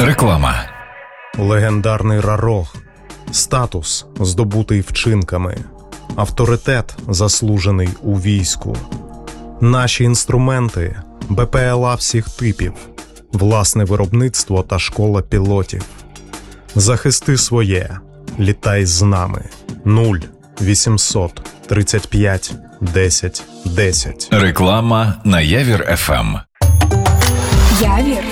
Реклама. Легендарний Рарог. Статус, здобутий вчинками. Авторитет, заслужений у війську. Наші інструменти – БПЛА всіх типів. Власне виробництво та школа пілотів. Захисти своє. Літай з нами. 0800 35 10 10. Реклама на Явір ФМ. Явір